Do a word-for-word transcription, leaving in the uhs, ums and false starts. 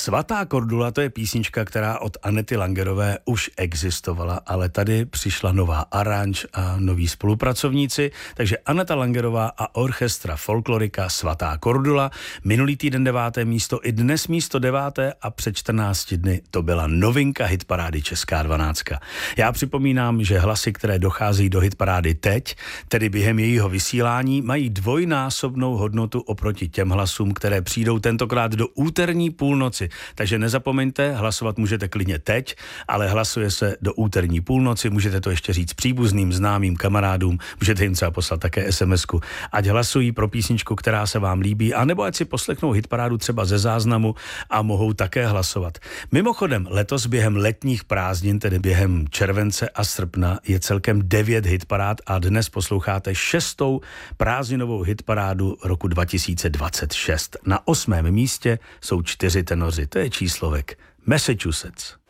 Svatá Kordula, to je písnička, která od Anety Langerové už existovala, ale tady přišla nová aranž a noví spolupracovníci, takže Aneta Langerová a orchestra Folklorika Svatá Kordula. Minulý týden deváté místo, i dnes místo deváté a před čtrnácti dny to byla novinka hitparády Česká dvanáctka. Já připomínám, že hlasy, které docházejí do hitparády teď, tedy během jejího vysílání, mají dvojnásobnou hodnotu oproti těm hlasům, které přijdou tentokrát do úterní půlnoci. Takže nezapomeňte, hlasovat můžete klidně teď, ale hlasuje se do úterní půlnoci, můžete to ještě říct příbuzným, známým, kamarádům, můžete jim třeba poslat také SMSku, ať hlasují pro písničku, která se vám líbí, anebo ať si poslechnou hitparádu třeba ze záznamu a mohou také hlasovat. Mimochodem, letos během letních prázdnin, tedy během července a srpna, je celkem devět hitparád a dnes posloucháte šestou prázdninovou hitparádu roku dva tisíce dvacet šest. Na osmém místě jsou čtyři tenoři, to je číslovek Massachusetts.